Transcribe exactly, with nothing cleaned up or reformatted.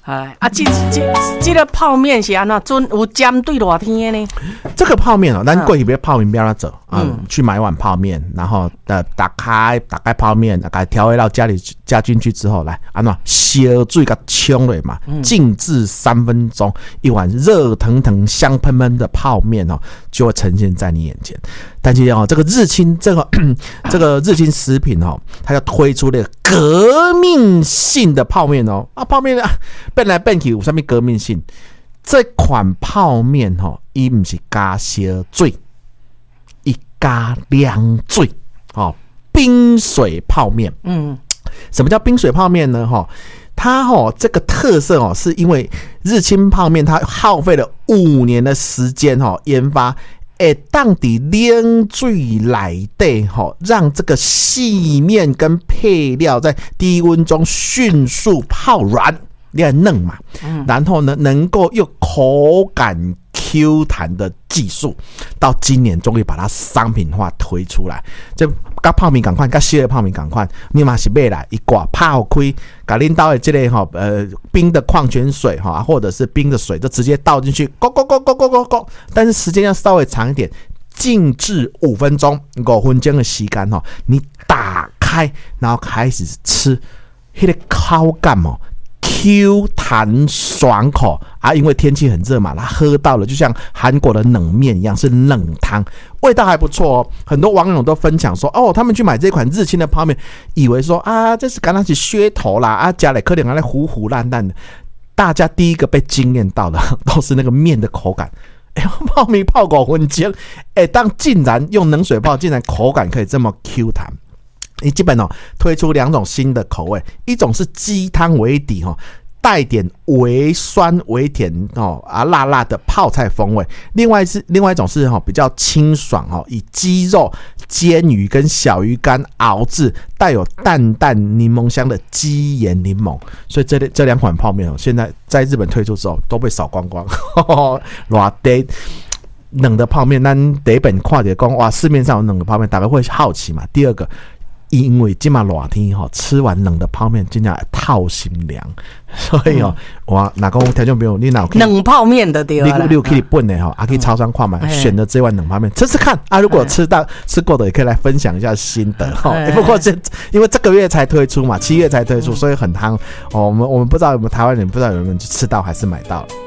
哎啊，这这这个泡面是安怎准有针对热天呢？ 这个泡面哦，咱过去别泡面不要那走啊、嗯，去买碗泡面，然后呃打开打开泡面，给它调味料加里加进去之后，来安怎烧水给它冲了嘛，静置三分钟，一碗热腾腾、香喷喷的泡面哦，就会呈现在你眼前。但是哦，这个日清这个这个日清食品哦，它要推出了革命性的泡面哦啊，泡面啊变来变去有什么革命性？这款泡面哦，伊不是加烧水，伊加凉水哦，冰水泡面。嗯，什么叫冰水泡面呢？哈，它哦这个特色哦，是因为日清泡面它耗费了五年的时间哦研发。会当伫冷水内底吼，让这个细面跟配料在低温中迅速泡软，你要嫩嘛，嗯、然后呢，能够用口感 Q 弹的技术，到今年终于把它商品化推出来。这跟泡面同款，跟烧的泡面同款，你嘛是买来一挂泡开，把恁兜的这个哈呃冰的矿泉水哈，或者是冰的水，就直接倒进去，咕咕咕咕咕咕咕，但是时间要稍微长一点，静置五分钟，五分钟的时间哈，你打开，然后开始吃，那个口感哦。Q 弹爽口啊！因为天气很热嘛，它喝到了就像韩国的冷面一样，是冷汤，味道还不错哦。很多网友都分享说，哦，他们去买这款日清的泡面，以为说啊，这是刚刚是噱头啦，啊，加了可能还在糊糊烂烂的。大家第一个被惊艳到的都是那个面的口感。哎，泡面泡五分钟，哎，当竟然用冷水泡，竟然口感可以这么 Q 弹。你基本哦推出两种新的口味，一种是鸡汤为底哈，带点微酸微甜哦啊辣辣的泡菜风味；另外是另外一种是哈比较清爽哦，以鸡肉、煎鱼跟小鱼干熬制，带有淡淡柠檬香的鸡盐柠檬。所以这这两款泡面哦，现在在日本推出之后都被扫光光，热day。冷的泡面，咱第一本看到讲哇，市面上有冷的泡面，大家会好奇嘛。第二个。因为现在热天吼，吃完冷的泡面真的透心凉，所以哦，我哪个听众朋友，你哪冷泡面的对啦， 你有可以本的哈，啊可以超商看嘛，选择这碗冷泡面吃吃看啊。如果吃到吃过的，也可以来分享一下心得哈。不过这因为这个月才推出嘛，七月才推出，所以很夯哦。我们我们不知道有没有台湾人不知道有没有吃到还是买到了。